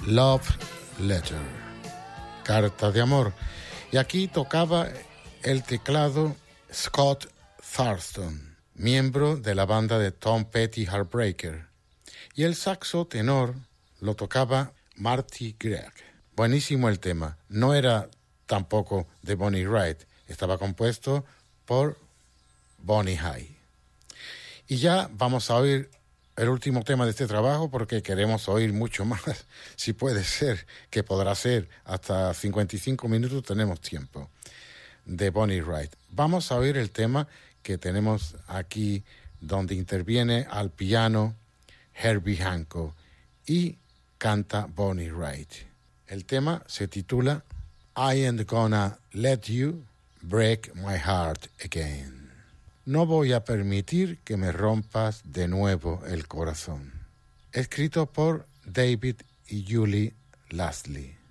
Love Letter, carta de amor. Y aquí tocaba el teclado Scott Thurston, miembro de la banda de Tom Petty Heartbreaker. Y el saxo tenor lo tocaba Marty Gregg. Buenísimo el tema. No era tampoco de Bonnie Wright. Estaba compuesto por Bonnie High. Y ya vamos a oír el último tema de este trabajo porque queremos oír mucho más. Si puede ser, que podrá ser hasta 55 minutos, tenemos tiempo, de Bonnie Wright. Vamos a oír el tema que tenemos aquí donde interviene al piano Herbie Hancock y canta Bonnie Wright. El tema se titula I Ain't Gonna Let You Break My Heart Again. No voy a permitir que me rompas de nuevo el corazón. Escrito por David y Julie Lastly.